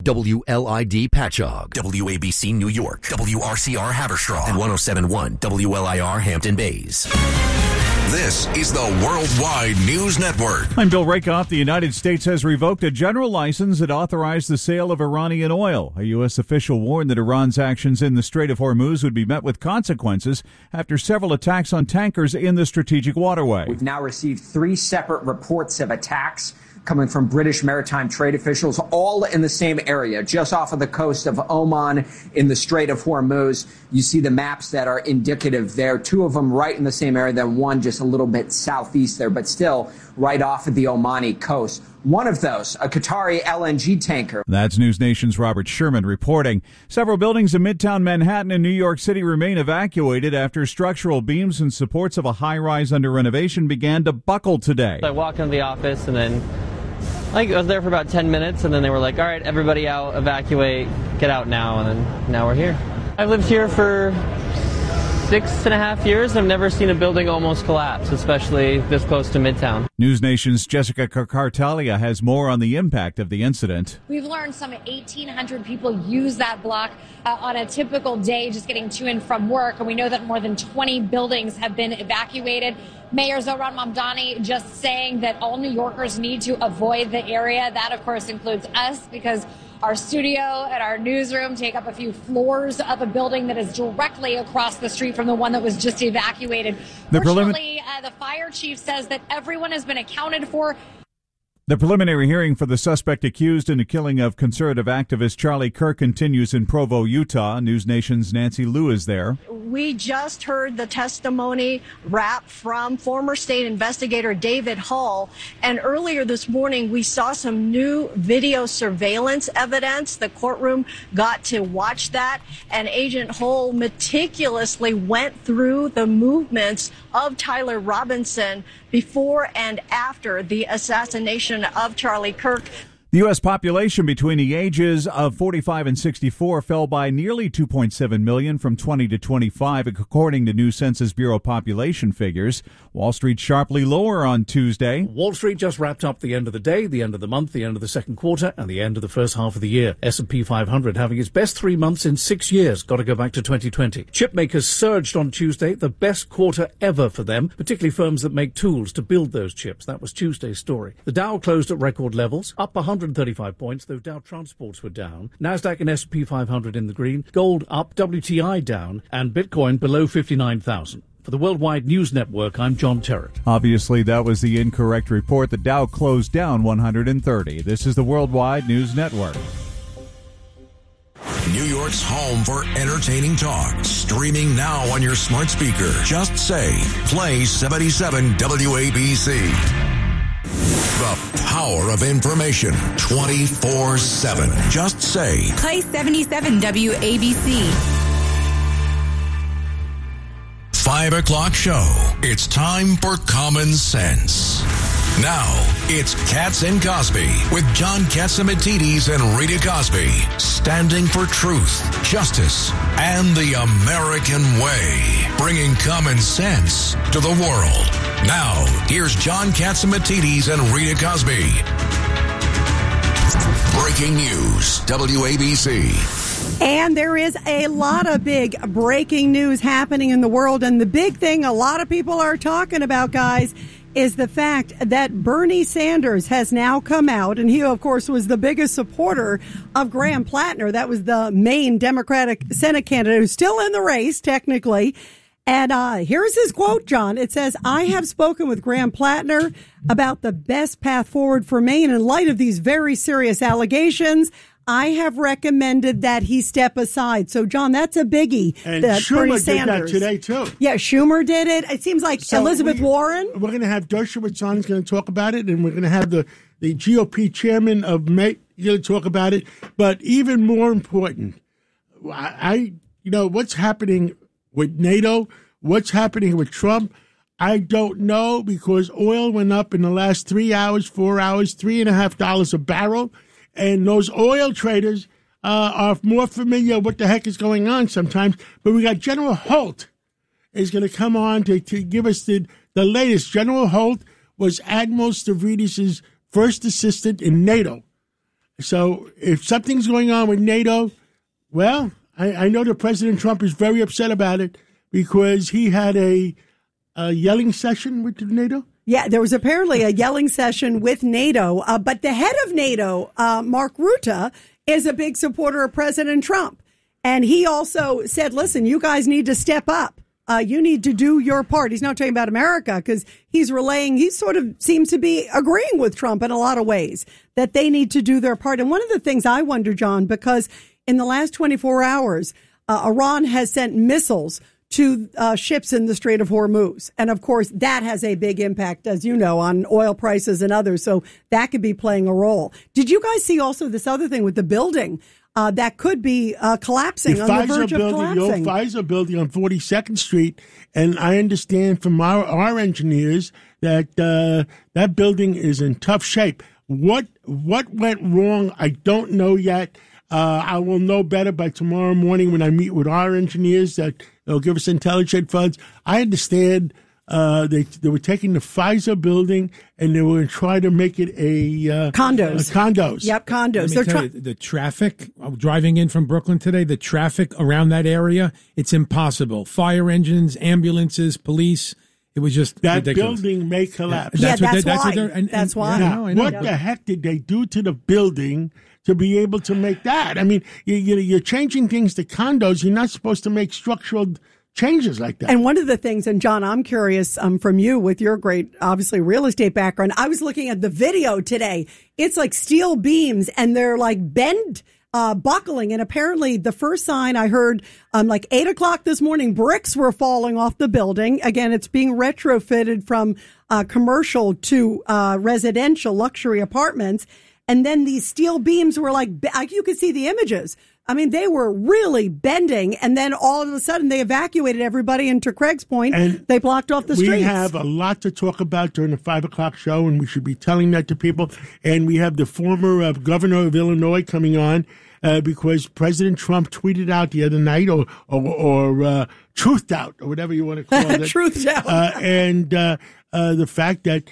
WLID Patchogue, WABC New York, WRCR Haverstraw, and 107.1 WLIR Hampton Bays. This is the Worldwide News Network. I'm Bill Rakoff. The United States has revoked a general license that authorized the sale of Iranian oil. A U.S. official warned that Iran's actions in the Strait of Hormuz would be met with consequences after several attacks on tankers in the strategic waterway. We've now received 3 separate reports of attacks coming from British maritime trade officials, all in the same area, just off of the coast of Oman in the Strait of Hormuz. You see the maps that are indicative there, 2 of them right in the same area, then 1 just a little bit southeast there, but still right off of the Omani coast. One of those, a Qatari LNG tanker. That's News Nation's Robert Sherman reporting. Several buildings in Midtown Manhattan and New York City remain evacuated after structural beams and supports of a high-rise under renovation began to buckle today. I walked into the office and then I was there for about 10 minutes, and then they were like, all right, everybody out, evacuate, get out now, and then now we're here. I've lived here for 6.5 years. I've never seen a building almost collapse, especially this close to Midtown. News Nation's Jessica Cartalia has more on the impact of the incident. We've learned some 1,800 people use that block on a typical day, just getting to and from work, and we know that more than 20 buildings have been evacuated. Mayor Zohran Mamdani just saying that all New Yorkers need to avoid the area. That, of course, includes us, because our studio and our newsroom take up a few floors of a building that is directly across the street from the one that was just evacuated. Fortunately, the fire chief says that everyone has been accounted for. The preliminary hearing for the suspect accused in the killing of conservative activist Charlie Kirk continues in Provo, Utah. News Nation's Nancy Liu is there. We just heard the testimony wrap from former state investigator David Hull. And earlier this morning, we saw some new video surveillance evidence. The courtroom got to watch that. And Agent Hull meticulously went through the movements of Tyler Robinson before and after the assassination of Charlie Kirk. The U.S. population between the ages of 45 and 64 fell by nearly 2.7 million from 20 to 25, according to new Census Bureau population figures. Wall Street sharply lower on Tuesday. Wall Street just wrapped up the end of the day, the end of the month, the end of the second quarter, and the end of the first half of the year. S&P 500 having its best 3 months in 6 years. Got to go back to 2020. Chip makers surged on Tuesday, the best quarter ever for them, particularly firms that make tools to build those chips. That was Tuesday's story. The Dow closed at record levels, up 135 points, though Dow Transports were down. Nasdaq and S&P 500 in the green. Gold up, WTI down, and Bitcoin below 59,000. For the Worldwide News Network, I'm John Terrett. Obviously, that was the incorrect report. The Dow closed down 130. This is the Worldwide News Network. New York's home for entertaining talk. Streaming now on your smart speaker. Just say, play 77 WABC. The power of information 24/7. Just say, play 77 WABC. 5 o'clock show. It's time for Common Sense. Now, it's Katz and Cosby with John Catsimatidis and Rita Cosby, standing for truth, justice, and the American way, bringing common sense to the world. Now, here's John Catsimatidis and Rita Cosby. Breaking news, WABC. And there is a lot of big breaking news happening in the world. And the big thing a lot of people are talking about, guys, is the fact that Bernie Sanders has now come out, and he, of course, was the biggest supporter of Graham Plattner. That was the main Democratic Senate candidate who's still in the race, technically. And here's his quote, John. It says, "I have spoken with Graham Plattner about the best path forward for Maine in light of these very serious allegations. I have recommended that he step aside." So, John, that's a biggie. And that Schumer Bernie did Sanders. that today, too. Yeah, Schumer did it. It seems like Elizabeth Warren. We're going to have Dershowitz on. He's going to talk about it. And we're going to have the GOP chairman of Maine going to talk about it. But even more important, what's happening with NATO, what's happening with Trump, I don't know, because oil went up in the last 3 hours, 4 hours, $3.50 a barrel. And those oil traders are more familiar with what the heck is going on sometimes. But we got General Holt is going to come on to give us the latest. General Holt was Admiral Stavridis' first assistant in NATO. So if something's going on with NATO, well, I know that President Trump is very upset about it because he had a yelling session with NATO. Yeah, there was apparently a yelling session with NATO, but the head of NATO, Mark Rutte, is a big supporter of President Trump. And he also said, listen, you guys need to step up. You need to do your part. He's not talking about America because he sort of seems to be agreeing with Trump in a lot of ways that they need to do their part. And one of the things I wonder, John, because in the last 24 hours, Iran has sent missiles to ships in the Strait of Hormuz. And of course, that has a big impact, as you know, on oil prices and others. So that could be playing a role. Did you guys see also this other thing with the building that could be collapsing on the verge of collapsing? The old Pfizer building on 42nd Street. And I understand from our engineers that that building is in tough shape. What went wrong? I don't know yet. I will know better by tomorrow morning when I meet with our engineers that they'll give us intelligent funds. I understand they were taking the Pfizer building and they were going to try to make it a condos. Condos. Yep, condos. Let me tell you, the traffic driving in from Brooklyn today, the traffic around that area, it's impossible. Fire engines, ambulances, police. It was just that ridiculous. Building may collapse. That's why. I know. What the heck did they do to the building to be able to make that? I mean, you're changing things to condos. You're not supposed to make structural changes like that. And one of the things, and John, I'm curious from you with your great, obviously, real estate background. I was looking at the video today. It's like steel beams and they're like bent. Buckling. And apparently the first sign I heard, like 8 o'clock this morning, bricks were falling off the building. Again, it's being retrofitted from commercial to residential luxury apartments. And then these steel beams were like, you could see the images. I mean, they were really bending. And then all of a sudden they evacuated everybody. And to Craig's point, they blocked off the streets. We have a lot to talk about during the 5 o'clock show, and we should be telling that to people. And we have the former governor of Illinois coming on. Because President Trump tweeted out the other night, or truthed out, or whatever you want to call it. Truthed out. And the fact that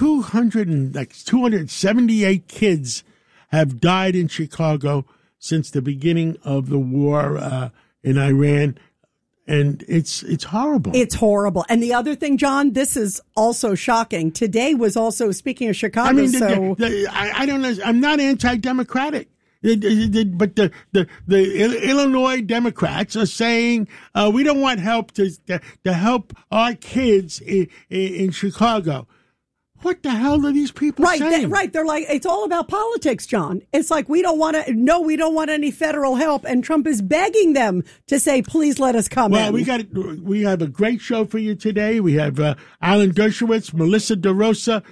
278 kids have died in Chicago since the beginning of the war in Iran. And it's horrible. It's horrible. And the other thing, John, this is also shocking. Today was also, speaking of Chicago, I mean, I don't know. I'm not anti-democratic. But the Illinois Democrats are saying we don't want help to help our kids in Chicago. What the hell are these people saying? Right. They're like, it's all about politics, John. It's like, we don't want any federal help. And Trump is begging them to say, please let us come in. Well, we have a great show for you today. We have Alan Dershowitz, Melissa DeRosa,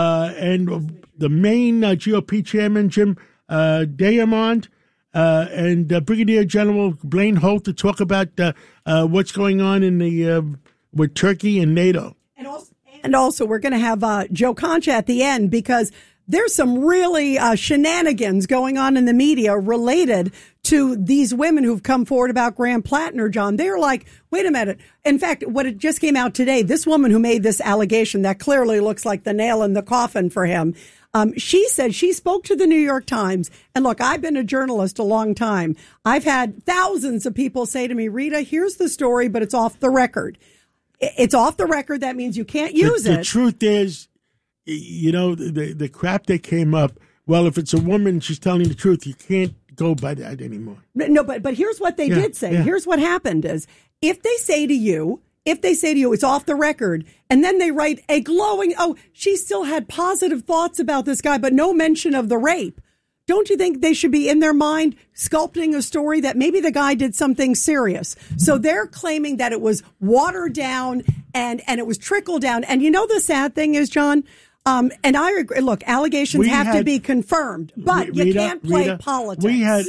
and the Maine GOP chairman, Jim Diamond, and Brigadier General Blaine Holt to talk about what's going on in with Turkey and NATO. And also, we're going to have Joe Concha at the end because there's some really shenanigans going on in the media related to these women who've come forward about Graham Plattner, John. They're like, wait a minute. In fact, what it just came out today, this woman who made this allegation that clearly looks like the nail in the coffin for him, she said she spoke to the New York Times. And look, I've been a journalist a long time. I've had thousands of people say to me, Rita, here's the story, but it's off the record. It's off the record. That means you can't use it. The truth is, you know, the crap that came up. Well, if it's a woman, she's telling the truth. You can't go by that anymore. No, but here's what they did say. Yeah. Here's what happened is if they say to you, it's off the record, and then they write a glowing, she still had positive thoughts about this guy, but no mention of the rape. Don't you think they should be in their mind sculpting a story that maybe the guy did something serious? So they're claiming that it was watered down and it was trickled down. And you know, the sad thing is, John, and I agree. Look, allegations have to be confirmed, but you can't play politics. We had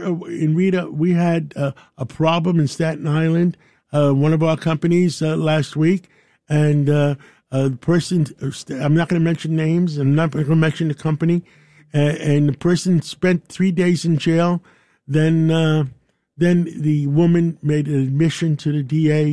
we had a problem in Staten Island, one of our companies last week, and the person, I'm not going to mention names, I'm not going to mention the company, and the person spent 3 days in jail. Then the woman made an admission to the DA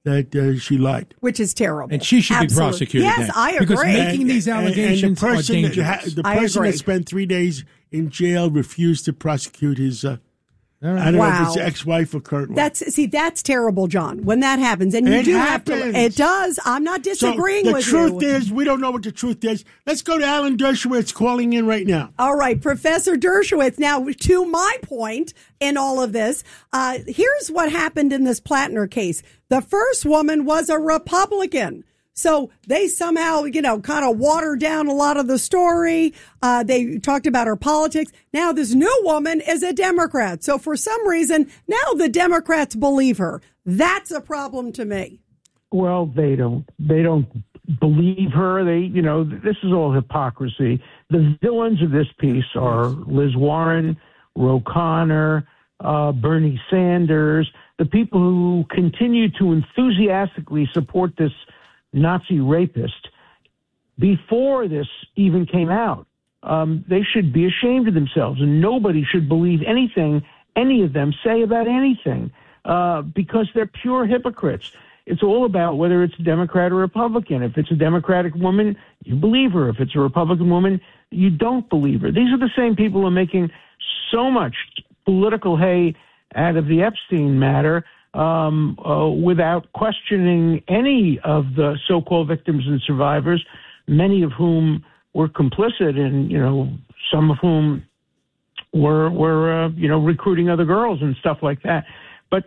that she lied. Which is terrible. And she should Absolutely. be prosecuted. Yes, then. I agree. Because making these allegations and the person are dangerous. The person that spent 3 days in jail refused to prosecute his... I don't know if it's ex-wife or current wife. That's terrible, John, when that happens. And you have to. It does. I'm not disagreeing with you. The truth is, we don't know what the truth is. Let's go to Alan Dershowitz calling in right now. All right, Professor Dershowitz. Now, to my point in all of this, here's what happened in this Plattner case. The first woman was a Republican. So they somehow, kind of watered down a lot of the story. They talked about her politics. Now this new woman is a Democrat. So for some reason, now the Democrats believe her. That's a problem to me. Well, they don't believe her. This is all hypocrisy. The villains of this piece are Liz Warren, Ro Khanna, Bernie Sanders, the people who continue to enthusiastically support this Nazi rapist. Before this even came out, they should be ashamed of themselves, and nobody should believe anything any of them say about anything, because they're pure hypocrites. It's all about whether it's a Democrat or Republican. If it's a Democratic woman, you believe her. If it's a Republican woman, you don't believe her. These are the same people who are making so much political hay out of the Epstein matter, without questioning any of the so-called victims and survivors, many of whom were complicit, and some of whom were recruiting other girls and stuff like that. But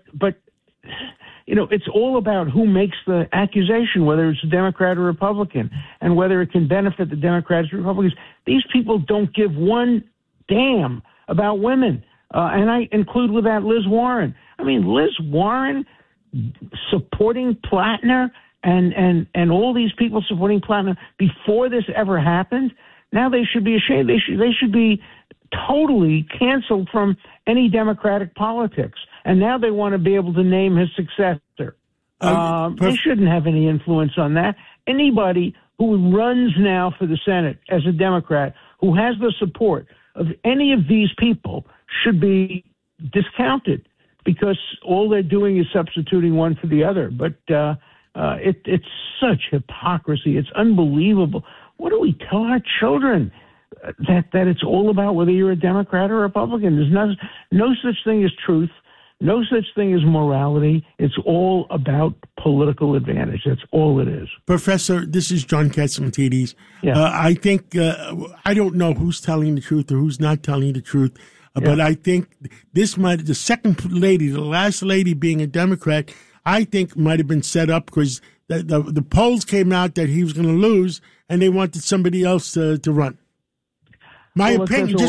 it's all about who makes the accusation, whether it's a Democrat or Republican, and whether it can benefit the Democrats or Republicans. These people don't give one damn about women, and I include with that Liz Warren. I mean, Liz Warren supporting Plattner and all these people supporting Plattner before this ever happened. Now they should be ashamed. They should be totally canceled from any Democratic politics. And now they want to be able to name his successor. They shouldn't have any influence on that. Anybody who runs now for the Senate as a Democrat who has the support of any of these people should be discounted, because all they're doing is substituting one for the other. But it's such hypocrisy. It's unbelievable. What do we tell our children? That it's all about whether you're a Democrat or a Republican. There's no such thing as truth. No such thing as morality. It's all about political advantage. That's all it is. Professor, this is John Catsimatidis. Yeah. I think, I don't know who's telling the truth or who's not telling the truth. But I think the second lady, the last lady being a Democrat, I think might have been set up because the polls came out that he was going to lose, and they wanted somebody else to run. My opinion.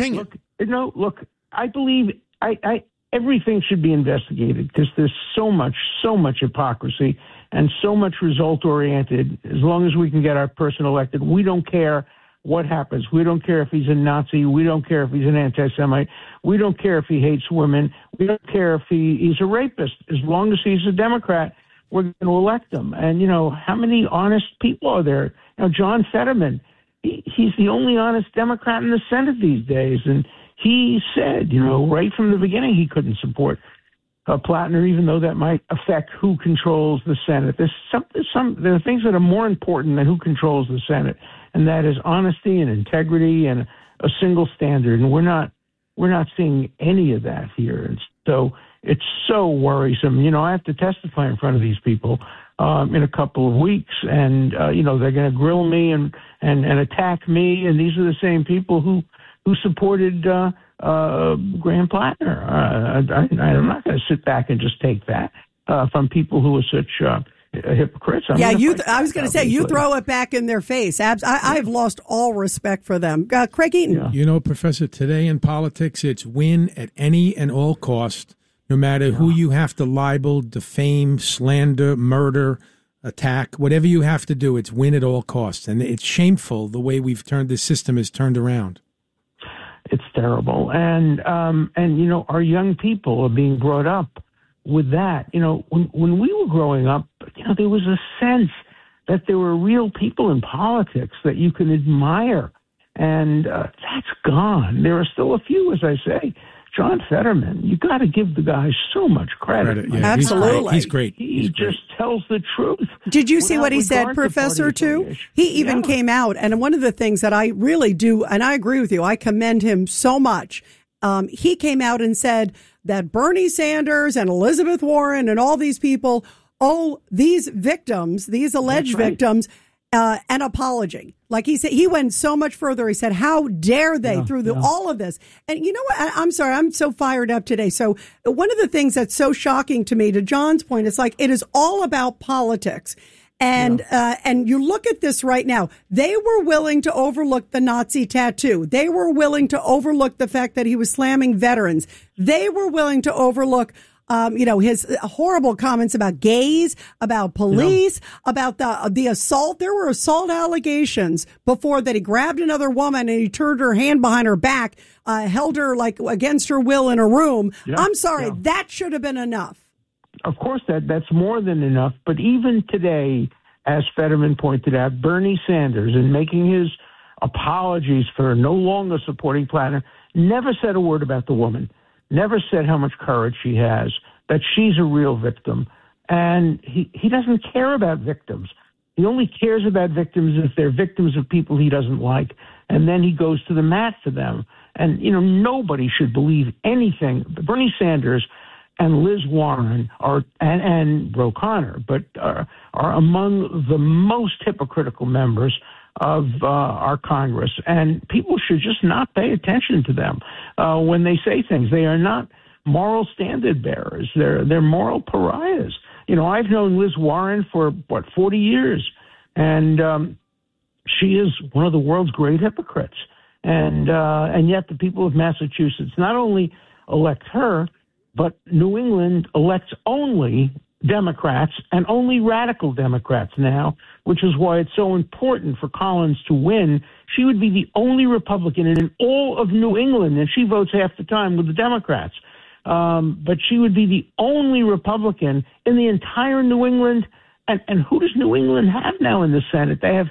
Look, I believe everything should be investigated because there's so much hypocrisy and so much result oriented. As long as we can get our person elected, we don't care what happens. We don't care if he's a Nazi. We don't care if he's an anti-Semite. We don't care if he hates women. We don't care if he's a rapist. As long as he's a Democrat, we're going to elect him. And, how many honest people are there? John Fetterman, he's the only honest Democrat in the Senate these days. And he said, right from the beginning, he couldn't support Plattner, even though that might affect who controls the Senate. There are things that are more important than who controls the Senate, and that is honesty and integrity and a single standard. And we're not seeing any of that here. And so it's so worrisome. I have to testify in front of these people in a couple of weeks, and they're going to grill me and attack me. And these are the same people who supported Graham Plattner. I'm not going to sit back and just take that from people who are such hypocrites. I was going to say, you throw it back in their face. I've lost all respect for them. Craig Eaton. Yeah. Professor, today in politics, it's win at any and all cost, no matter who you have to libel, defame, slander, murder, attack, whatever you have to do, it's win at all costs. And it's shameful the way this system is turned around. It's terrible. And our young people are being brought up with that. When we were growing up, there was a sense that there were real people in politics that you can admire. And that's gone. There are still a few, as I say, John Fetterman, you got to give the guy so much credit. Yeah, absolutely, he's great. He just tells the truth. Did you see what he said, Professor? Too, he even came out, and one of the things that I really do, and I agree with you, I commend him so much. He came out and said that Bernie Sanders and Elizabeth Warren and all these people owe these victims, these alleged victims, an apology. Like he said, he went so much further. He said, how dare they through all of this? And you know what? I'm sorry. I'm so fired up today. So one of the things that's so shocking to me, to John's point, it's like it is all about politics. And you look at this right now. They were willing to overlook the Nazi tattoo. They were willing to overlook the fact that he was slamming veterans. They were willing to overlook his horrible comments about gays, about police, about the assault. There were assault allegations before that he grabbed another woman and he turned her hand behind her back, held her like against her will in a room. Yeah. I'm sorry, that should have been enough. Of course, that's more than enough. But even today, as Fetterman pointed out, Bernie Sanders, in making his apologies for no longer supporting Platter, never said a word about the woman. Never said how much courage she has, that she's a real victim. And he doesn't care about victims. He only cares about victims if they're victims of people he doesn't like. And then he goes to the mat for them. And, nobody should believe anything. Bernie Sanders and Liz Warren and Ro Khanna, but are among the most hypocritical members of our Congress, and people should just not pay attention to them when they say things. They are not moral standard bearers. They're moral pariahs. I've known Liz Warren for 40 years, and she is one of the world's great hypocrites. And yet the people of Massachusetts not only elect her, but New England elects only Democrats and only radical Democrats now, which is why it's so important for Collins to win. She would be the only Republican in all of New England, and she votes half the time with the Democrats. But she would be the only Republican in the entire New England. And who does New England have now in the Senate? They have,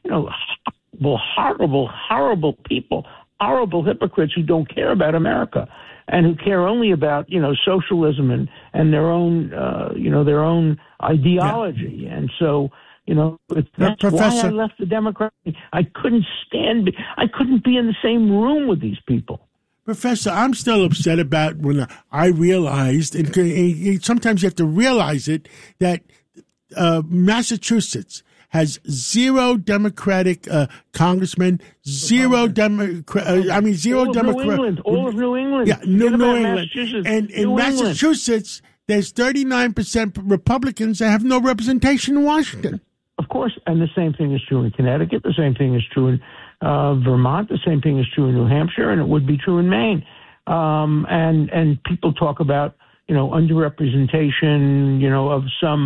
horrible people, horrible hypocrites who don't care about America and who care only about, socialism and their own ideology. Yeah. And so, that's Professor, why I left the Democrat. I couldn't be in the same room with these people. Professor, I'm still upset about when I realized, and sometimes you have to realize it, that Massachusetts has zero Democratic congressmen, zero Democrat. Zero Democrat. All of New England. Yeah, New England. And in Massachusetts, there's 39% Republicans that have no representation in Washington. Of course, and the same thing is true in Connecticut. The same thing is true in Vermont. The same thing is true in New Hampshire, and it would be true in Maine. And people talk about underrepresentation, of some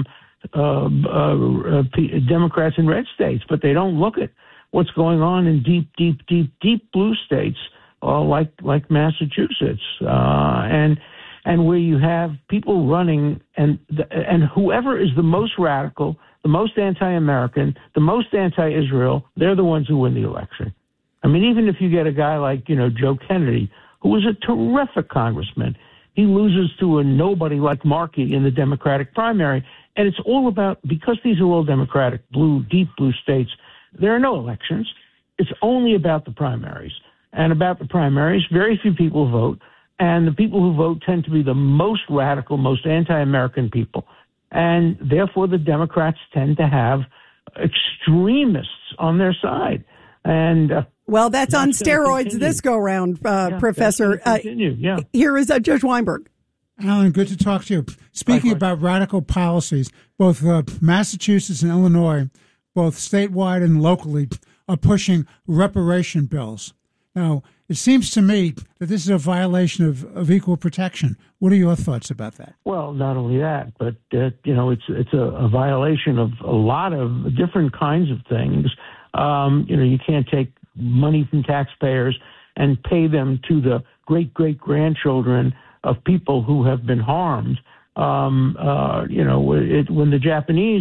Democrats in red states, but they don't look at what's going on in deep blue states like Massachusetts, and where you have people running, and whoever is the most radical, the most anti-American, the most anti-Israel, they're the ones who win the election. I mean, even if you get a guy like Joe Kennedy, who was a terrific congressman, he loses to a nobody like Markey in the Democratic primary. And it's all about, because these are all Democratic, deep blue states, there are no elections. It's only about the primaries. And about the primaries, very few people vote. And the people who vote tend to be the most radical, most anti-American people. And therefore, the Democrats tend to have extremists on their side. And well, that's on steroids this go round, Professor. Here is Judge Weinberg. Alan, good to talk to you. Speaking about radical policies, both Massachusetts and Illinois, both statewide and locally, are pushing reparation bills. Now, it seems to me that this is a violation of equal protection. What are your thoughts about that? Well, not only that, but it's a violation of a lot of different kinds of things. You can't take money from taxpayers and pay them to the great-great-grandchildren of people who have been harmed. When the Japanese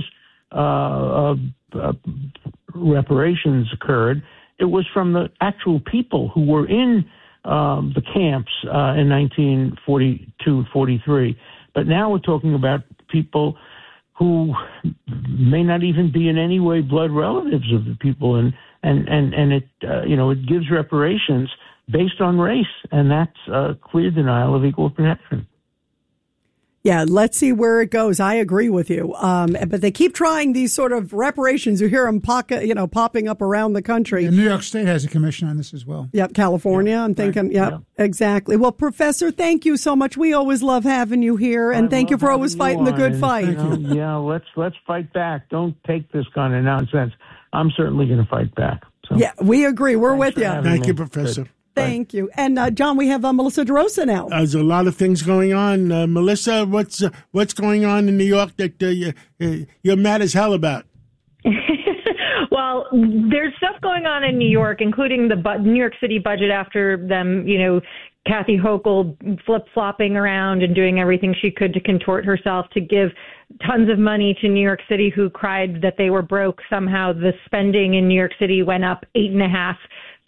reparations occurred, it was from the actual people who were in the camps in 1942-43. But now we're talking about people who may not even be in any way blood relatives of the people, and it it gives reparations based on race, and that's a clear denial of equal protection. Yeah, let's see where it goes. I agree with you. But they keep trying these sort of reparations. You hear them popping up around the country. Yeah, New York State has a commission on this as well. Yep, California. I'm thinking, exactly. Well, Professor, thank you so much. We always love having you here, and thank you for always fighting the good fight. Yeah, let's fight back. Don't take this kind of nonsense. I'm certainly going to fight back. So. Yeah, we agree. We're with you. Thank you, Professor. Good. Thank you. And, John, we have Melissa DeRosa now. There's a lot of things going on. Melissa, what's going on in New York that you're mad as hell about? Well, there's stuff going on in New York, including the New York City budget after them, Kathy Hochul flip-flopping around and doing everything she could to contort herself to give tons of money to New York City, who cried that they were broke. Somehow the spending in New York City went up 8.5%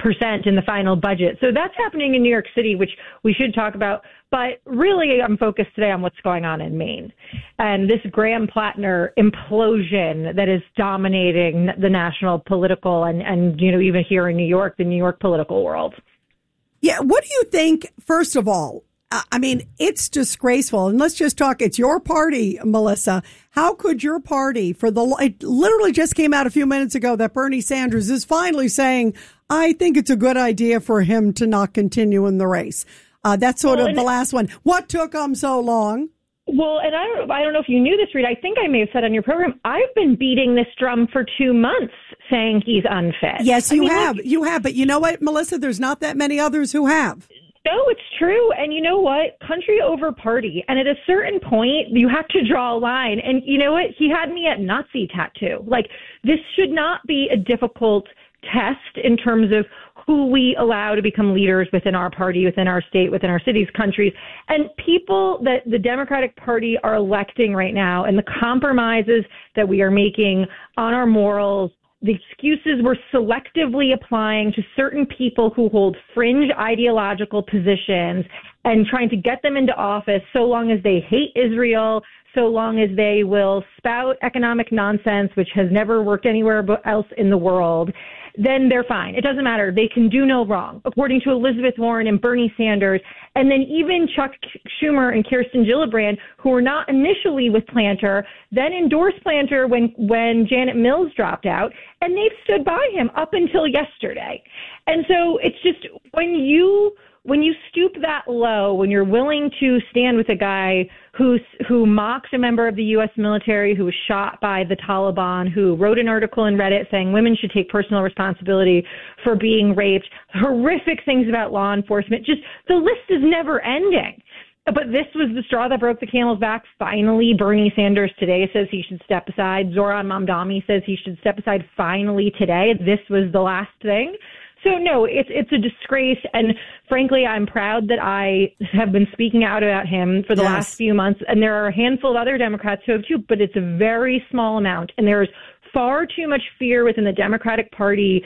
in the final budget. So that's happening in New York City, which we should talk about. But really, I'm focused today on what's going on in Maine and this Graham Plattner implosion that is dominating the national political and even here in New York, the New York political world. Yeah. What do you think, first of all? I mean, it's disgraceful. And let's just talk. It's your party, Melissa. How could your party it literally just came out a few minutes ago that Bernie Sanders is finally saying, I think it's a good idea for him to not continue in the race. That's sort of the last one. What took him so long? Well, and I don't know if you knew this, Reed. I think I may have said on your program, I've been beating this drum for 2 months saying he's unfit. Yes, you have. You have. But you know what, Melissa? There's not that many others who have. No, it's true. And you know what? Country over party. And at a certain point, you have to draw a line. And you know what? He had me at Nazi tattoo. Like, this should not be a difficult test in terms of who we allow to become leaders within our party, within our state, within our cities, countries. And people that the Democratic Party are electing right now, and the compromises that we are making on our morals, the excuses we're selectively applying to certain people who hold fringe ideological positions and trying to get them into office so long as they hate Israel, so long as they will spout economic nonsense, which has never worked anywhere else in the world, then they're fine. It doesn't matter. They can do no wrong, according to Elizabeth Warren and Bernie Sanders. And then even Chuck Schumer and Kirsten Gillibrand, who were not initially with Planter, then endorsed Planter when Janet Mills dropped out, and they've stood by him up until yesterday. And so it's just when you stoop that low, when you're willing to stand with a guy who mocks a member of the U.S. military, who was shot by the Taliban, who wrote an article in Reddit saying women should take personal responsibility for being raped, horrific things about law enforcement, just the list is never ending. But this was the straw that broke the camel's back. Finally, Bernie Sanders today says he should step aside. Zoran Mamdani says he should step aside finally today. This was the last thing. So, no, it's a disgrace, and frankly, I'm proud that I have been speaking out about him for the last few months, and there are a handful of other Democrats who have too, but it's a very small amount, and there's far too much fear within the Democratic Party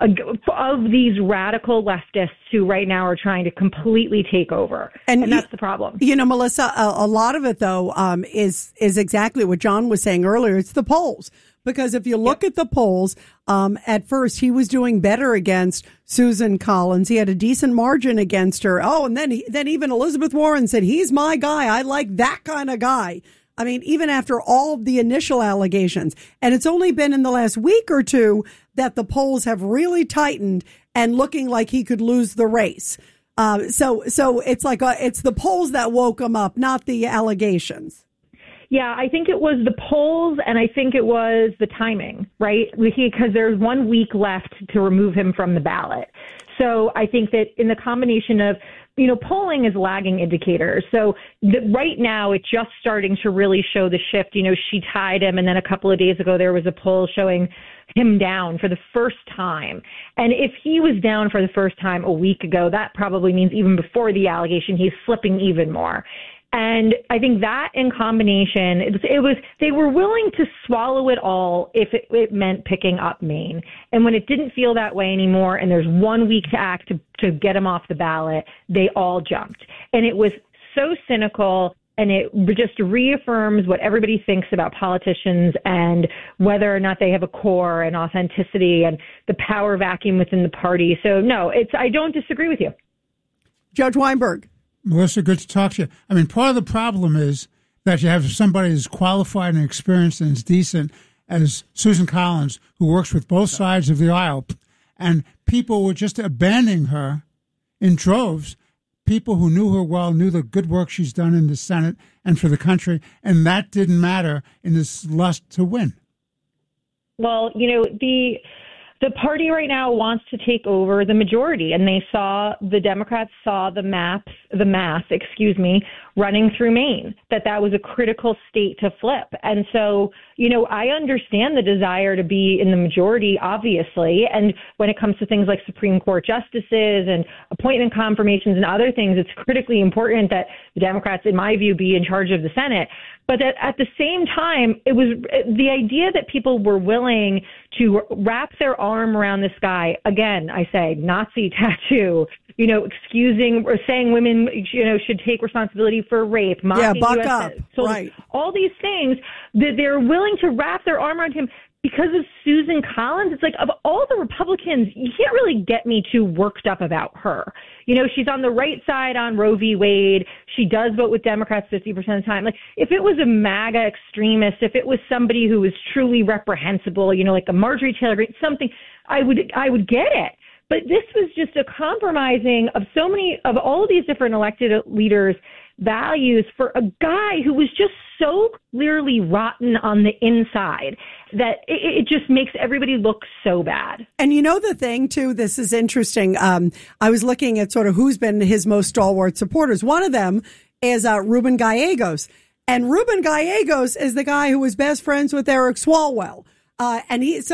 of these radical leftists who right now are trying to completely take over, and that's the problem. Melissa, a lot of it, though, is exactly what John was saying earlier. It's the polls. Because if you look at the polls, at first he was doing better against Susan Collins. He had a decent margin against her. Oh, and then even Elizabeth Warren said, he's my guy. I like that kind of guy. I mean, even after all of the initial allegations. And it's only been in the last week or two that the polls have really tightened and looking like he could lose the race. So it's like it's the polls that woke him up, not the allegations. Yeah, I think it was the polls, and I think it was the timing, right? Because there's 1 week left to remove him from the ballot. So I think that in the combination of, polling is lagging indicators. So right now it's just starting to really show the shift. She tied him, and then a couple of days ago there was a poll showing him down for the first time. And if he was down for the first time a week ago, that probably means even before the allegation, he's slipping even more. And I think that in combination, they were willing to swallow it all if it meant picking up Maine. And when it didn't feel that way anymore, and there's 1 week to act to get him off the ballot, they all jumped. And it was so cynical. And it just reaffirms what everybody thinks about politicians and whether or not they have a core and authenticity and the power vacuum within the party. So, no, I don't disagree with you. Judge Weinberg. Melissa, good to talk to you. I mean, part of the problem is that you have somebody as qualified and experienced and as decent as Susan Collins, who works with both sides of the aisle, and people were just abandoning her in droves. People who knew her well, knew the good work she's done in the Senate and for the country, and that didn't matter in this lust to win. Well, the party right now wants to take over the majority, and the Democrats saw the math, running through Maine, that was a critical state to flip. And so, I understand the desire to be in the majority, obviously. And when it comes to things like Supreme Court justices and appointment confirmations and other things, it's critically important that the Democrats, in my view, be in charge of the Senate. But at the same time, it was the idea that people were willing to wrap their arm around this guy. Again, I say Nazi tattoo, excusing or saying women, should take responsibility for rape. Yeah, buck up. So right. All these things that they're willing to wrap their arm around him because of Susan Collins. It's like, of all the Republicans, you can't really get me too worked up about her. She's on the right side on Roe v. Wade. She does vote with Democrats 50% of the time. Like, if it was a MAGA extremist, if it was somebody who was truly reprehensible, like a Marjorie Taylor Greene, something, I would get it. But this was just a compromising of so many of all of these different elected leaders' values for a guy who was just so clearly rotten on the inside that it just makes everybody look so bad. And the thing, too, this is interesting. I was looking at sort of who's been his most stalwart supporters. One of them is Ruben Gallegos. And Ruben Gallegos is the guy who was best friends with Eric Swalwell. And he's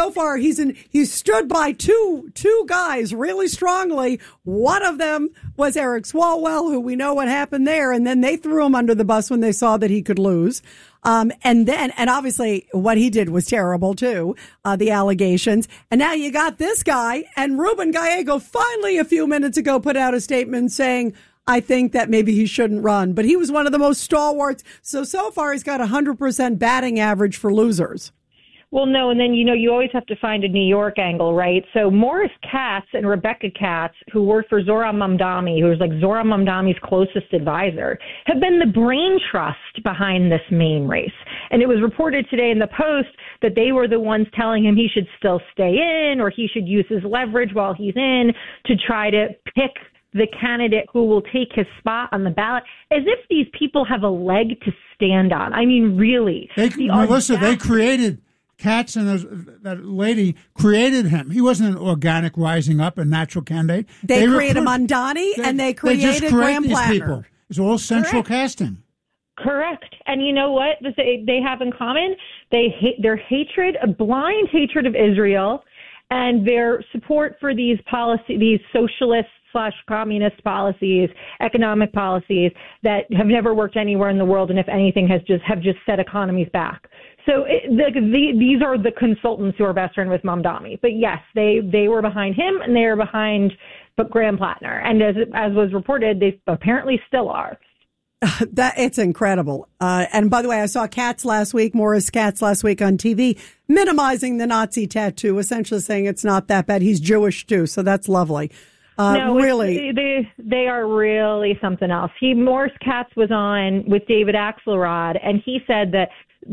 stood by two guys really strongly. One of them was Eric Swalwell, who we know what happened there. And then they threw him under the bus when they saw that he could lose. And obviously what he did was terrible too, the allegations. And now you got this guy, and Ruben Gallego finally a few minutes ago put out a statement saying, I think that maybe he shouldn't run, but he was one of the most stalwarts. So far he's got 100% batting average for losers. Well, no, and then, you always have to find a New York angle, right? So Morris Katz and Rebecca Katz, who worked for Zohran Mamdani, who was like Zohran Mamdani's closest advisor, have been the brain trust behind this Maine race. And it was reported today in the Post that they were the ones telling him he should still stay in, or he should use his leverage while he's in to try to pick the candidate who will take his spot on the ballot, as if these people have a leg to stand on. I mean, really. Melissa, they created... Katz and that lady created him. He wasn't an organic rising up, a natural candidate. They created Mamdani, and they created Graham Platter. It's all central casting. Correct. And you know what they have in common? They hate their hatred, a blind hatred of Israel, and their support for these socialist/communist policies, economic policies that have never worked anywhere in the world, and if anything, have just set economies back. So these are the consultants who are best friends with Mamdani. But yes, they were behind him, and they are behind Graham Platter. And as was reported, they apparently still are. It's incredible. And by the way, I saw Morris Katz last week on TV, minimizing the Nazi tattoo, essentially saying it's not that bad. He's Jewish too, so that's lovely. No, really, they are really something else. Morris Katz was on with David Axelrod, and he said that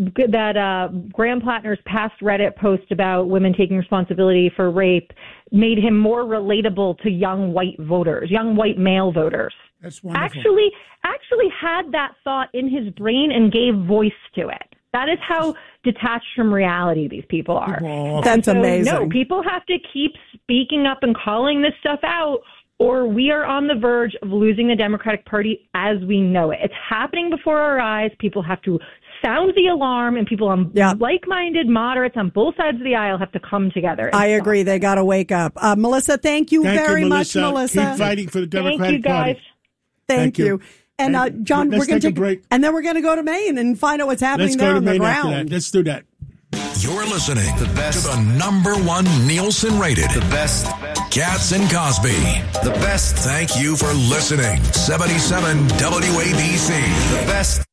Graham Plattner's past Reddit post about women taking responsibility for rape made him more relatable to young white male voters. That's wonderful. Actually had that thought in his brain and gave voice to it. That is how detached from reality these people are. That's amazing. No, people have to keep speaking up and calling this stuff out, or we are on the verge of losing the Democratic Party as we know it. It's happening before our eyes. People have to sound the alarm, and people on like-minded moderates on both sides of the aisle have to come together. I agree. They got to wake up. Melissa, thank you very much, Melissa. Keep fighting for the Democratic Party. Thank you. And John, we're going to take a break, and then we're going to go to Maine and find out what's happening there on the ground. Let's do that. You're listening to the number one Nielsen rated, the best Cats and Cosby, the best. Thank you for listening. 77 WABC, the best.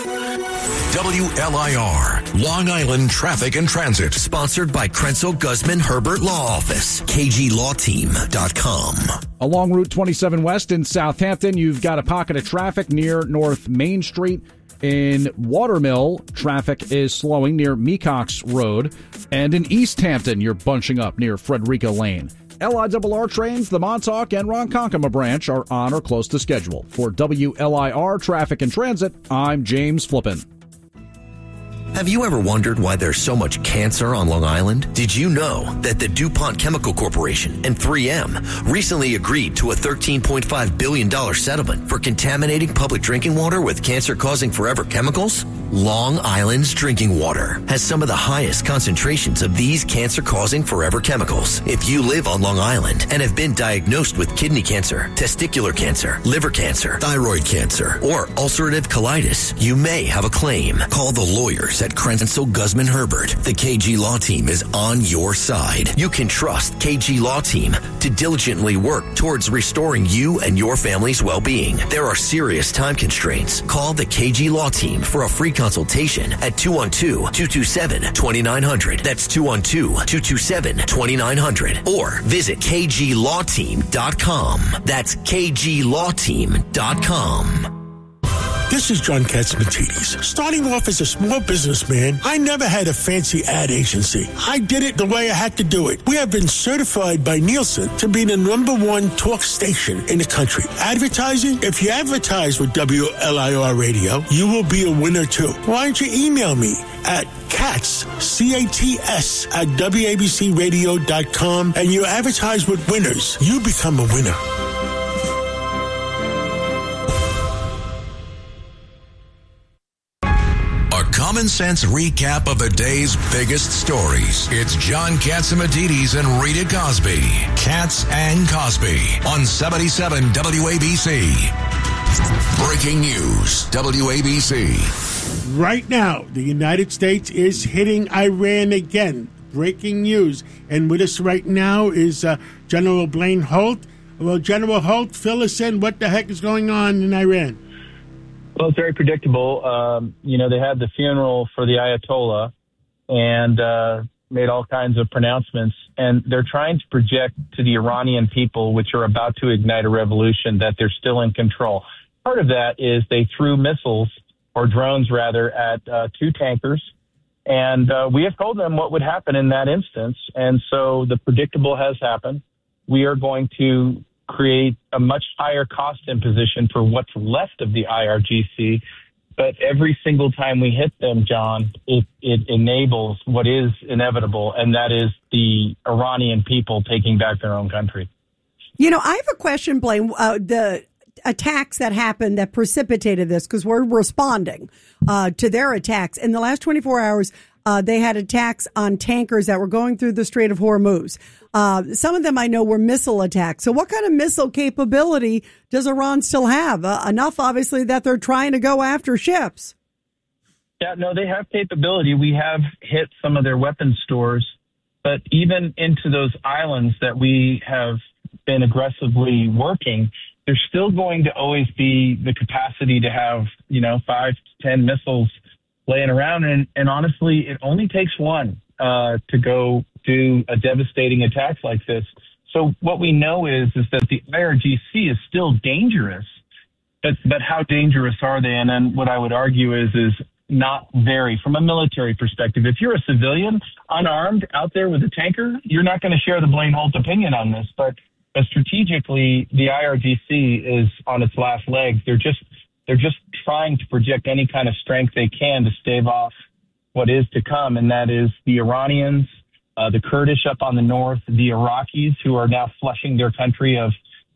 WLIR, Long Island Traffic and Transit. Sponsored by Krenzel Guzman Herbert Law Office. KGLawTeam.com. Along Route 27 West in Southampton, you've got a pocket of traffic near North Main Street. In Watermill, traffic is slowing near Mecox Road. And in East Hampton, you're bunching up near Frederica Lane. LIRR trains, the Montauk and Ronkonkoma branch are on or close to schedule. For WLIR Traffic and Transit, I'm James Flippin. Have you ever wondered why there's so much cancer on Long Island? Did you know that the DuPont Chemical Corporation and 3M recently agreed to a $13.5 billion settlement for contaminating public drinking water with cancer-causing forever chemicals? Long Island's drinking water has some of the highest concentrations of these cancer-causing forever chemicals. If you live on Long Island and have been diagnosed with kidney cancer, testicular cancer, liver cancer, thyroid cancer, or ulcerative colitis, you may have a claim. Call the lawyers at Krenzel Guzman Herbert. The KG Law Team is on your side. You can trust KG Law Team to diligently work towards restoring you and your family's well-being. There are serious time constraints. Call the KG Law Team for a free consultation at 212-227-2900. That's 212-227-2900. Or visit KGLawTeam.com. That's KGLawTeam.com. This is John Catsimatidis. Starting off as a small businessman, I never had a fancy ad agency. I did it the way I had to do it. We have been certified by Nielsen to be the #1 talk station in the country. Advertising? If you advertise with WLIR Radio, you will be a winner too. Why don't you email me at CATS, C-A-T-S, at WABCRadio.com, and you advertise with winners. You become a winner. Common sense recap of the day's biggest stories. It's John Catsimatidis and Rita Cosby. Cats and Cosby on 77 WABC. Breaking news, WABC. Right now, the United States is hitting Iran again. Breaking news. And with us right now is General Blaine Holt. Well, General Holt, fill us in. What the heck is going on in Iran? Well, it's very predictable. They had the funeral for the Ayatollah and made all kinds of pronouncements. And they're trying to project to the Iranian people, which are about to ignite a revolution, that they're still in control. Part of that is they threw missiles, or drones rather, at 2 tankers. And we have told them what would happen in that instance. And so the predictable has happened. We are going to create a much higher cost imposition for what's left of the IRGC. But every single time we hit them, John, it enables what is inevitable, and that is the Iranian people taking back their own country. You know, I have a question, Blaine. The attacks that happened that precipitated this, because we're responding to their attacks. In the last 24 hours, they had attacks on tankers that were going through the Strait of Hormuz. Some of them I know were missile attacks. So what kind of missile capability does Iran still have? Enough, obviously, that they're trying to go after ships. Yeah, no, they have capability. We have hit some of their weapons stores, but even into those islands that we have been aggressively working, there's still going to always be the capacity to have, 5 to 10 missiles laying around. And honestly, it only takes one to go do a devastating attack like this. So what we know is that the IRGC is still dangerous, but how dangerous are they? And then what I would argue is not very from a military perspective. If you're a civilian, unarmed, out there with a tanker, you're not going to share the Blaine Holt opinion on this. But strategically, the IRGC is on its last legs. They're just trying to project any kind of strength they can to stave off what is to come, and that is the Iranians, the Kurdish up on the north, the Iraqis who are now flushing their country of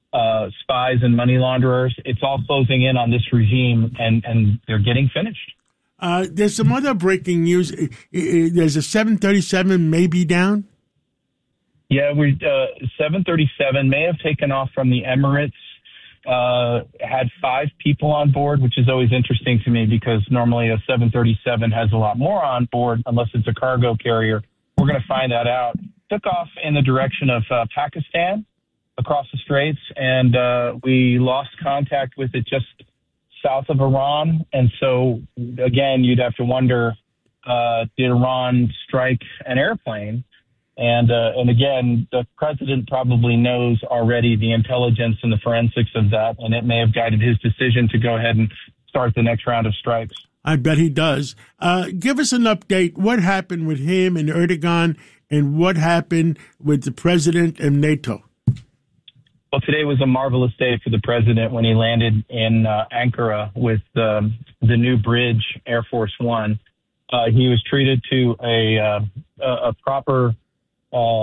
spies and money launderers. It's all closing in on this regime, and they're getting finished. There's some other breaking news. There's a 737 may be down. Yeah, 737 may have taken off from the Emirates had 5 people on board, which is always interesting to me because normally a 737 has a lot more on board unless it's a cargo carrier. We're going to find that out. Took off in the direction of Pakistan across the straits, and we lost contact with it just south of Iran. And so, again, you'd have to wonder, did Iran strike an airplane? And again, the president probably knows already the intelligence and the forensics of that, and it may have guided his decision to go ahead and start the next round of strikes. I bet he does. Give us an update. What happened with him and Erdogan, and what happened with the president and NATO? Well, today was a marvelous day for the president when he landed in Ankara with the new bridge, Air Force One. He was treated to a proper